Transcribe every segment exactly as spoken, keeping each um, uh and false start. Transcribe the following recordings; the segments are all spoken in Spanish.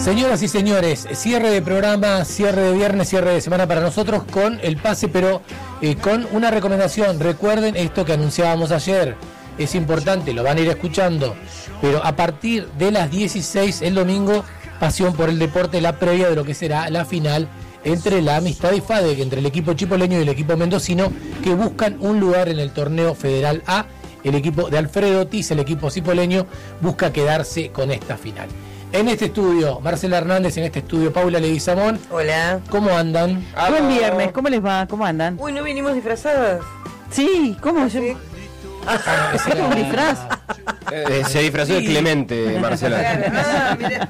Señoras y señores, cierre de programa, cierre de viernes, cierre de semana para nosotros con el pase, pero eh, con una recomendación. Recuerden esto que anunciábamos ayer, es importante, lo van a ir escuchando, pero a partir de las dieciséis el domingo, Pasión por el Deporte, la previa de lo que será la final entre la Amistad y FADEC, entre el equipo chipoleño y el equipo mendocino, que buscan un lugar en el torneo Federal A. El equipo de Alfredo Ortiz, el equipo cipoleño, busca quedarse con esta final. En este estudio, Marcela Hernández, en este estudio, Paula Leguizamón. Hola. ¿Cómo andan? Buen viernes, ¿cómo les va? ¿Cómo andan? Uy, ¿no vinimos disfrazadas? Sí, ¿cómo? ¿Sí? Yo... Ah, ¿es un disfraz? Eh, se disfrazó Sí. de Clemente, Marcela. Ah, mira.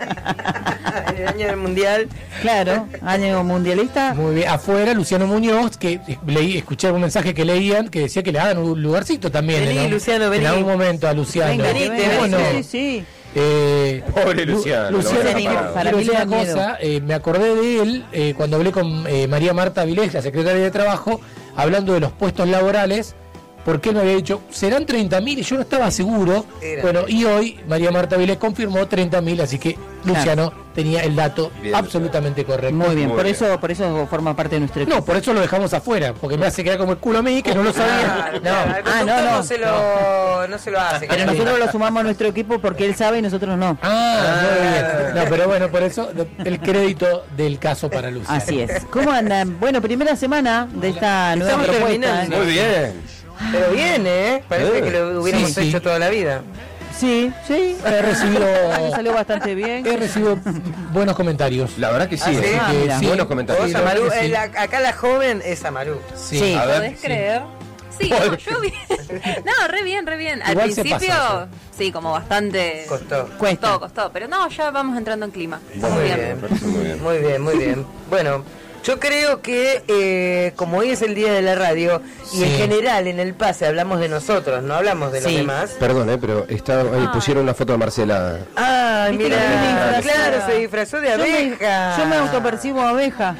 El año del mundial. Claro, año mundialista. Muy bien. Afuera, Luciano Muñoz, que leí, escuché un mensaje que leían que decía que le hagan un lugarcito también. Vení, ¿no? Luciano, vení. En algún momento a Luciano. Venga, Vení, que te venga. bueno. Sí, sí. Eh, Pobre Lu- Luciano. Luciano, lo sí, van a quiero para quiero mí decir le una da miedo. cosa, eh, me acordé de él eh, cuando hablé con eh, María Marta Vilés, la secretaria de Trabajo, hablando de los puestos laborales, porque él me había dicho, serán treinta mil, y yo no estaba seguro. Era. Bueno, y hoy María Marta Vilés confirmó treinta mil, así que Luciano tenía el dato Bien, absolutamente correcto. Muy bien, Muy por bien. eso por eso forma parte de nuestro equipo. No, por eso lo dejamos afuera, porque me hace quedar como el culo a mí, que no lo sabía. Claro, No. claro. El Ah, conductor no, no. no se lo, no se lo hace. Pero nosotros lo sumamos a nuestro equipo porque él sabe y nosotros no. Ah, muy bien. No, pero bueno, por eso el crédito del caso para Luciano. Así es. ¿Cómo andan? Bueno, primera semana de esta nueva Estamos propuesta. terminando. Muy bien. Pero bien, ¿eh? Parece Eh. que lo hubiéramos Sí, sí. hecho toda la vida. Sí, sí. He recibido, Salió bastante bien. he recibido buenos comentarios. La verdad que sí. Ah, ¿sí? eh. Ah, Eh, mira. sí. Buenos Vos, comentarios. Sí, Amaru, la verdad que eh, sí. la- acá la joven es Amaru. Sí. Sí. A ver. ¿Podés creer? Sí, no, yo bien. No, re bien, re bien. Al Igual se principio, pasa sí, como bastante. Costó. Cuesta. Costó, costó. Pero no, ya vamos entrando en clima. Muy Muy bien. bien. Me parece muy bien. Muy bien, muy bien. Bueno, yo creo que eh, como hoy es el día de la radio y Sí. en general en el pase hablamos de nosotros, no hablamos de los Sí. demás. Perdón, eh, pero está, ahí Ay. pusieron una foto de Marcela. Ah, ¿Viste mira, que viene disfrazada? claro, se disfrazó de Yo me, abeja. yo me autopercibo abeja.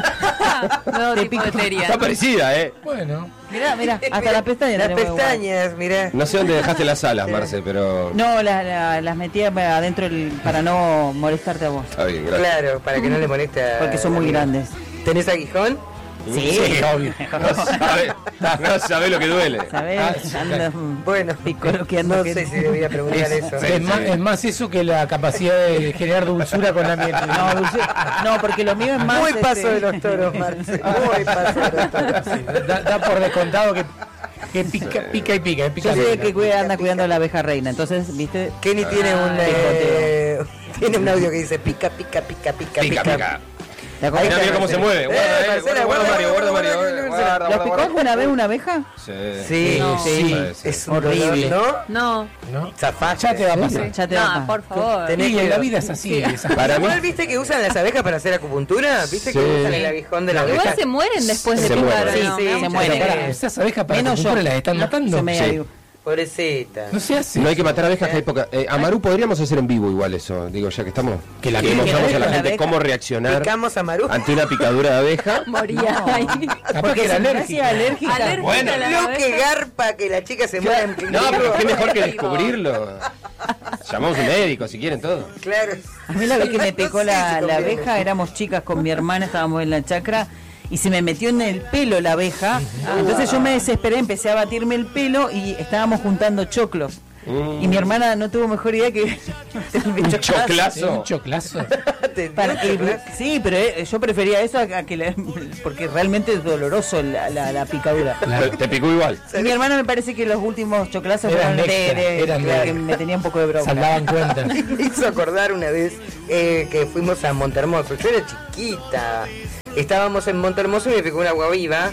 Nuevo Te tipo de pico. teoría. Está parecida, ¿eh? Bueno, Mirá, mirá, hasta las pestañas. Las tenemos igual. pestañas, mirá. No sé dónde dejaste las alas, Marce, pero... No, la- la- las metí adentro el- para no molestarte a vos. Está bien, gracias. Claro, para que no le moleste a... Porque son muy a- grandes. ¿Tenés aguijón? sí, obvio. No sabe, no sabe lo que duele. ¿Sabés? Ah, sí, Ando, claro. mm, Bueno, picoloqueando no que- sé si debía preguntar Es, eso. es más, es más eso que la capacidad de generar dulzura con la miel. No, Dulce- no, porque lo mío es más. Muy este, paso de los toros, Marce. Muy paso de los toros. Da, da por descontado que, que pica, pica y pica. Pica Yo y sé pica. que cuida- anda cuidando a la abeja reina, entonces, ¿viste? Kenny tiene un Ah, eh, tiene un audio que dice pica, pica, pica, pica, Pica, pica. pica. ¿Te Ahí acordás? Mira, está, mira cómo se Marcela. mueve. Eh, Guarda, eh, Marcela, guarda, guarda, Mario, guarda, guarda, Mario. guarda, Guarda, ¿Los guarda, picó guarda. alguna vez una abeja? Sí. Sí, No. sí, Sí. es Horrible. horrible, ¿no? No, ¿No? Zafaste. Ya te va a pasar. Ya te va a no, pasar. por favor. Tenés Y que- en la vida es así. esas Para mí, Igual viste que usan las abejas para hacer acupuntura, viste que Sí. usan el aguijón de la Igual abeja. se mueren después de Se picar. mueren. ¿no? Sí, sí, Me da se mucha mueren. pena. Pará, esas abejas para Menos yo. acupuntura las están matando. Se me Sí. digo. Pobrecita. No se hace. no hay que matar abejas, que hay poca. Eh, Amaru, podríamos hacer en vivo igual eso. Digo, ya que estamos. Que la que pique mostramos la a la abeja. gente cómo reaccionar Picamos a Maru. ante una picadura de abeja. Moría ahí. Capaz que era se me alérgica. hacía alérgica. Alérgica Bueno. a la Lo que abeja. garpa que la chica se muera en No, pero qué mejor que Digo. descubrirlo. Llamamos a un médico si quieren todo. Claro. A mí la vez que me picó No sé la, si la conviene. abeja, éramos chicas con mi hermana, estábamos en la chacra y se me metió en el pelo la abeja. Entonces yo me desesperé, empecé a batirme el pelo y estábamos juntando choclos. Mm. Y mi hermana no tuvo mejor idea que Un Sí, choclazo. un choclazo. Te- para que- sí, pero eh, yo prefería eso a, a que la- porque realmente es doloroso la, la- la picadura. Te, te picó igual. Y mi hermana me parece que los últimos choclazos Eran fueron de, extra, de- eran de- de- que me tenía un poco de bronca. Se daban cuenta. Me hizo acordar una vez eh, que fuimos a Montermoso. Yo era chiquita. Estábamos en Montermoso y me picó una agua viva.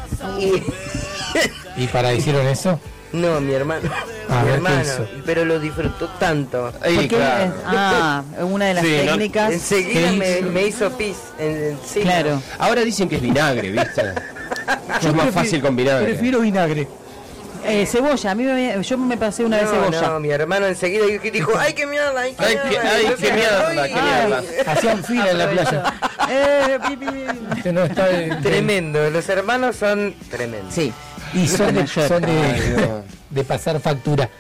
Y. ¿Y para hicieron eso? No, mi hermano. A mi ver, ¿qué hermano. hizo? Pero lo disfrutó tanto. Ahí, ¿Por qué? claro. Ah, una de las Sí, ¿no? técnicas. Enseguida ¿Qué me, hizo? me hizo pis. En, en- sí, Claro. Ahora dicen que es vinagre, ¿viste? Es más fácil con vinagre. Prefiero vinagre. Eh, cebolla, a mí me, yo me pasé una vez No, cebolla. no, mi hermano enseguida dijo, ¡ay, qué mierda! ¡Ay, qué Ay, mierda! qué- ay, Entonces, qué mierda, ay, qué mierda. Hacían fila en la playa. Eh, pi, pi, pi. Que no está de- de- Tremendo, los hermanos son tremendos. Sí. Y son de, Mayor. son de, Ay, no. de pasar factura.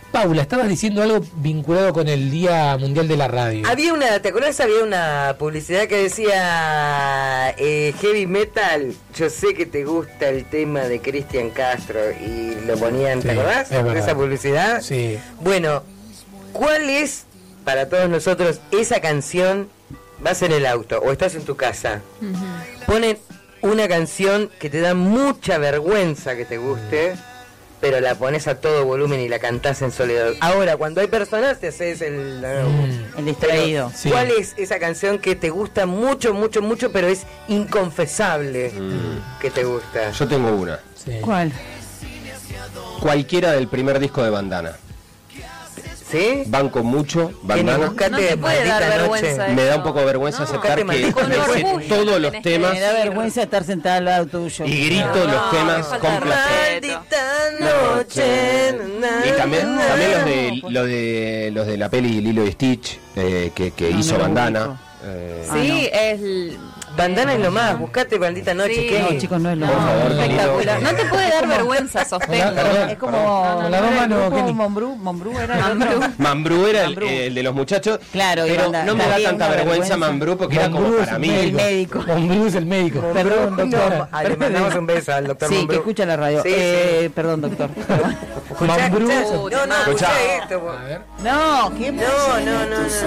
Paula, estabas diciendo algo vinculado con el Día Mundial de la Radio. Había una, ¿te acuerdas? Había una publicidad que decía eh, heavy metal, yo sé que te gusta el tema de Cristian Castro y lo ponían, ¿te Sí, acordás? es verdad. De esa publicidad. Sí. Bueno, ¿cuál es para todos nosotros esa canción? Vas en el auto o estás en tu casa, ponen una canción que te da mucha vergüenza que te guste, pero la pones a todo volumen y la cantás en soledad. Ahora, cuando hay personas, te haces el... Mm. El distraído. Sí. ¿Cuál es esa canción que te gusta mucho, mucho, mucho, pero es inconfesable Mm. que te gusta? Yo tengo una. Sí. ¿Cuál? Cualquiera del primer disco de Bandana. ¿Sí? Banco mucho, Bandana. Buscate No te puede dar Maldita vergüenza Noche. Me da eso. un poco de vergüenza No. aceptar Buscate que Maldita me Noche. sé Orgullo todos los tenés que temas Me da vergüenza estar sentada al lado tuyo. y grito No, los temas me falta con placer. Maldita noche. Y también, también los de los de los de la peli Lilo y Stitch eh, que, que No, hizo no lo Bandana. ubico. Eh, Sí, es... l- Bandana es lo más, buscate Maldita Noche. Sí. ¿qué? No, chicos, no es lo No, Por favor, espectacular. querido. No te puede dar vergüenza, Hola, sostengo. perdón. Es como... Con la dos manos, Kenny. Mombrú, Mombrú era el Mambrú. otro. Mambrú era el, Mambrú. el de los muchachos, Claro, y pero Banda- no me da también tanta una vergüenza vergüenza. Mambrú porque era como Mombrú es para el mí. El médico. Mombrú es el médico. Perdón, No, doctora. ah, le mandamos un beso al doctor Sí, Mombrú. que escucha la radio. Sí, eh, sí. Perdón, doctor. Escuchá, Mambrú. escuchá eso. No, no, Escuchá. escuchá esto. vos. A ver. No, ¿qué No, no, no, no.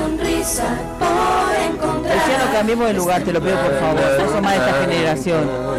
Luciano, cambiemos de lugar, te lo pido por favor. Vos sos más de esta generación.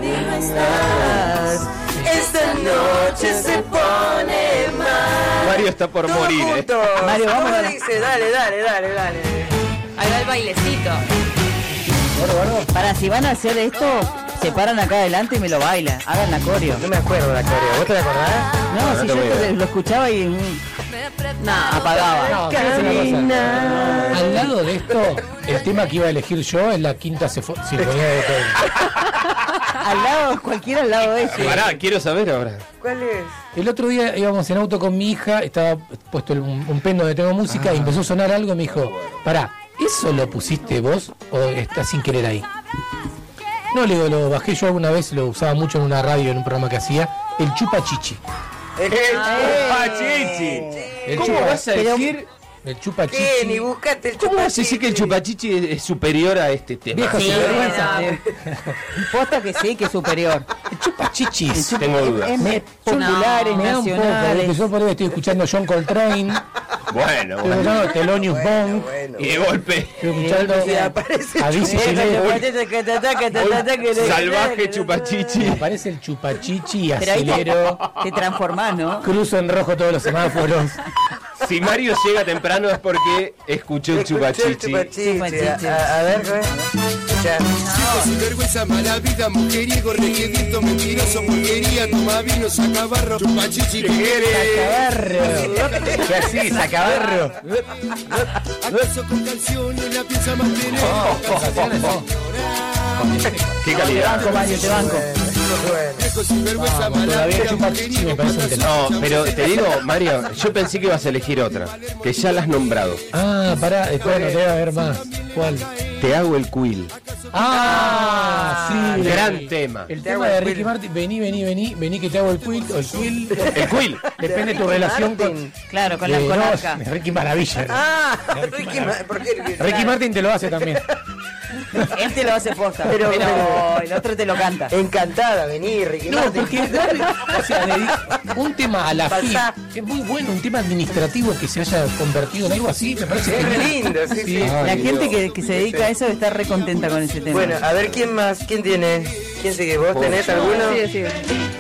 Esta noche se pone mal. Mario está por Todos morir, eh. juntos. Mario, vamos ¿Cómo a la- dice? Dale, dale, dale, dale. Ahí va el bailecito. Para, si van a hacer esto, se paran acá adelante y me lo bailan. Hagan la coreo. No me acuerdo la coreo. ¿Vos te la acordás? No, no si te yo voy a esto ver. lo escuchaba y mm, No, apagaba. No, ¿sabes una cosa? Al lado de esto, el tema que iba a elegir yo es la quinta sefo- sinfonía de Beethoven. Al lado, cualquiera al lado de ese. Pará, quiero saber ahora. ¿Cuál es? El otro día íbamos en auto con mi hija, estaba puesto el- un, un pen donde tengo música y empezó a sonar algo y me dijo, pará, ¿eso lo pusiste vos o estás sin querer ahí? No, le digo, lo bajé yo alguna vez, lo usaba mucho en una radio, en un programa que hacía, el Chupa Chichi. El Chupachichi. El ¿Cómo chupa- vas a pero- decir? El Chupa ¿Qué? Ni Chichi. buscate el ¿Cómo vas a decir chupachichi. que el chupachichi es, es superior a este tema? Viejo, Sí, sin vergüenza. Posta que sí, que es superior. El Chupa Chichis. Tengo dudas. Es me- populares, Me da un poco, porque nacionales. yo por ahí estoy escuchando John Coltrane, Bueno, estoy bueno. escuchando Thelonious Bueno, Monk, bueno. Y de golpe, estoy escuchando Y aparece a Dizzy Gillespie. salvaje chupachichi. Aparece el chupachichi, Pero ahí te, acelero, te transformás, ¿no? cruzo en rojo todos los semáforos. Si Mario llega temprano es porque escuchó el Escuché el chupachichi. chupachichi. Chupachichi. A, a ver, ¿ves? Ya. Sin vergüenza, mala vida, mujeriego, requeriento, mentiroso, porquería, toma vino, saca barro, chupachichi, que quiere. Sacabarro. ¿Qué así? Sacabarro. Acaso con canciones la piensa mantener. Qué Te calidad. banco, Mario, te banco. Bueno. Viejo sin vergüenza, Vamos, mala todavía vida, chupachichi me parece un tema. No, pero te digo, Mario, yo pensé que ibas a elegir otra, que ya la has nombrado. Ah, pará, eh, bueno, debe haber más. ¿Cuál? Te hago el quill. Ah, sí. Gran tema. El Te tema hago de el Ricky quill. Martin, vení, vení, vení, vení que te hago el quill o el quill. El quill. Depende de tu relación con... Martin. Claro, con la Eh, con no, Arca. Ricky Maravilla. Ah, Ricky, Ma- ¿por qué? Ricky Martin te lo hace también. Él te lo hace posta, Pero- pero, pero- el otro te lo canta. Encantada, vení, Ricky No, Martin. porque darle, o sea, dedi- un tema a la F I Pasá. P es muy bueno, un tema administrativo que se haya convertido en algo así, me parece Es re genial. lindo, sí, sí. La Ay, gente Dios. que, que se dedica a eso está re contenta con ese tema. Bueno, a ver quién más, quién tiene, quién sigue, vos tenés alguno. Sigue, sigue.